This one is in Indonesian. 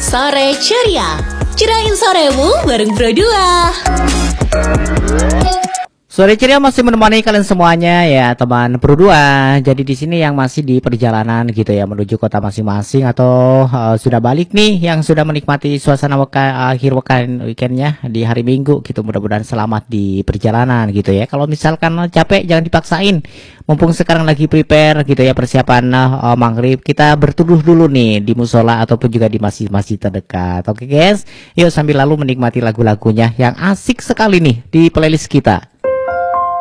Sore Ceria, cerain soremu bareng Bro 2. Sore ceria masih menemani kalian semuanya ya teman Bro 2. Jadi di sini yang masih di perjalanan gitu ya menuju kota masing-masing atau sudah balik nih yang sudah menikmati suasana akhir weekendnya di hari Minggu gitu. Mudah-mudahan selamat di perjalanan gitu ya. Kalau misalkan capek jangan dipaksain. Mumpung sekarang lagi prepare gitu ya persiapan maghrib, kita berteduh dulu nih di musola ataupun juga di masjid-masjid terdekat. Oke guys, yuk sambil lalu menikmati lagu-lagunya yang asik sekali nih di playlist kita.